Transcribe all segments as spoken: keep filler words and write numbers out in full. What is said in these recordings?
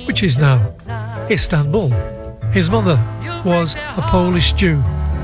which is now Istanbul. His mother was a Polish Jew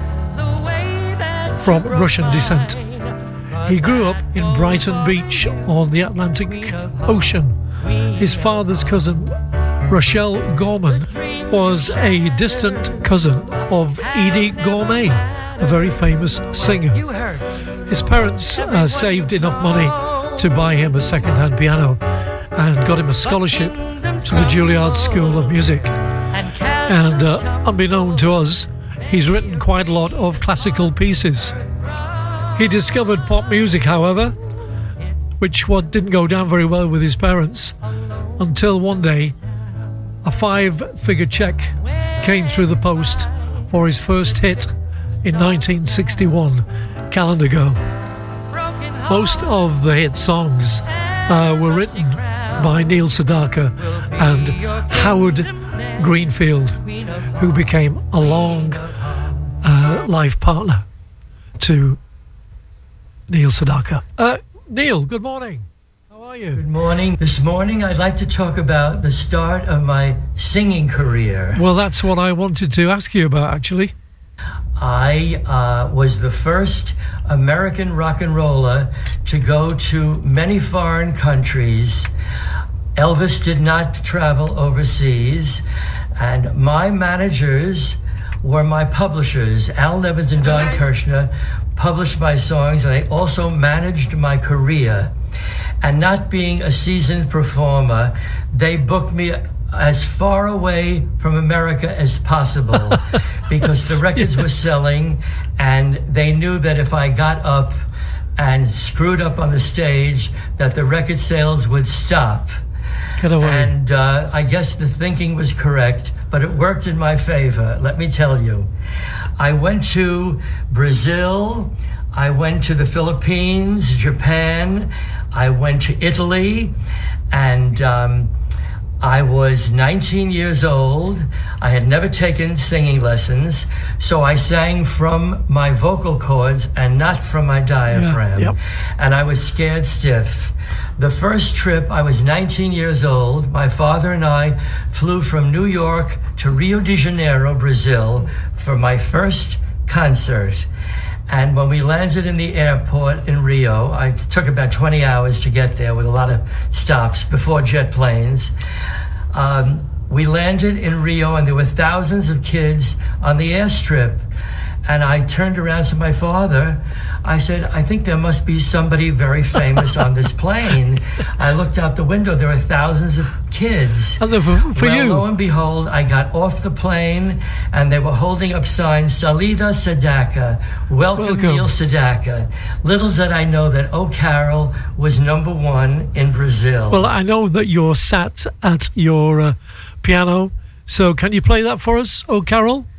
from Russian descent. He grew up in Brighton Beach on the Atlantic Ocean. His father's cousin, Rochelle Gorman, was a distant cousin of Edie Gourmet, a very famous singer. His parents uh, saved enough money to buy him a second-hand piano and got him a scholarship to the Juilliard School of Music. And uh, unbeknown to us, he's written quite a lot of classical pieces. He discovered pop music, however, which what didn't go down very well with his parents, until one day a five-figure check came through the post for his first hit in nineteen sixty-one, Calendar Girl. Most of the hit songs uh, were written by Neil Sedaka and Howard Greenfield, who became a long uh, life partner to Neil Sedaka. Uh, Neil, good morning. How are you? Good morning. This morning I'd like to talk about the start of my singing career. Well, that's what I wanted to ask you about, actually. I uh, was the first American rock and roller to go to many foreign countries. Elvis did not travel overseas, and my managers were my publishers. Al Nevins and Don Kirshner published my songs, and they also managed my career. And not being a seasoned performer, they booked me as far away from America as possible because the records were selling, and they knew that if I got up and screwed up on the stage, that the record sales would stop. Get away. And uh, I guess the thinking was correct, but it worked in my favor, let me tell you. I went to Brazil, I went to the Philippines, Japan, I went to Italy, and um, I was nineteen years old. I had never taken singing lessons, so I sang from my vocal cords and not from my diaphragm. Yeah, yep. And I was scared stiff. The first trip, I was nineteen years old. My father and I flew from New York to Rio de Janeiro, Brazil, for my first concert. And when we landed in the airport in Rio, I took about twenty hours to get there with a lot of stops before jet planes. Um, we landed in Rio, and there were thousands of kids on the airstrip. And I turned around to my father. I said, I think there must be somebody very famous on this plane. I looked out the window. There were thousands of kids. And for, for well, you. lo and behold, I got off the plane, and they were holding up signs, Salida Sedaka, welcome, Welcome. Neil Sedaka. Little did I know that Oh Carol was number one in Brazil. Well, I know that you're sat at your uh, piano, so can you play that for us, Oh Carol?